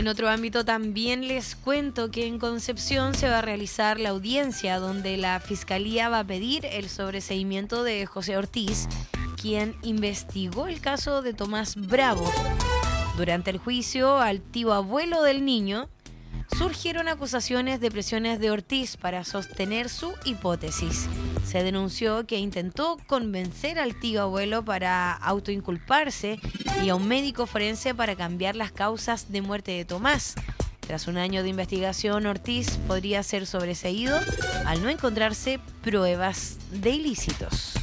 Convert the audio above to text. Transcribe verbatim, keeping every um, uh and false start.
En otro ámbito también les cuento que en Concepción se va a realizar la audiencia donde la Fiscalía va a pedir el sobreseimiento de José Ortiz, quien investigó el caso de Tomás Bravo. Durante el juicio al tío abuelo del niño, surgieron acusaciones de presiones de Ortiz para sostener su hipótesis. Se denunció que intentó convencer al tío abuelo para autoinculparse y a un médico forense para cambiar las causas de muerte de Tomás. Tras un año de investigación, Ortiz podría ser sobreseído al no encontrarse pruebas de ilícitos.